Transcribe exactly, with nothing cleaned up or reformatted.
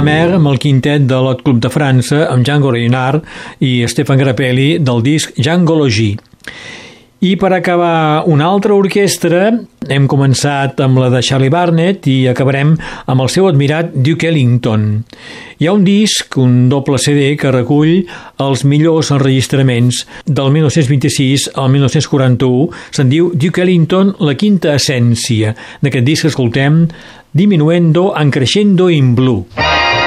Mer amb el quintet de l'Hot Club de França, amb Django Reinhardt i Stéphane Grappelli del disc Djangologie. I per acabar una altra orquestra, hem començat amb la de Charlie Barnet i acabarem amb el seu admirat Duke Ellington. Hi ha un disc, un doble C D, que recull els millors enregistraments del mil nou-cents vint-i-sis al mil nou-cents quaranta-u. Se'n diu Duke Ellington, la quinta essència. D'aquest disc escoltem Diminuendo en Crescendo in Blu.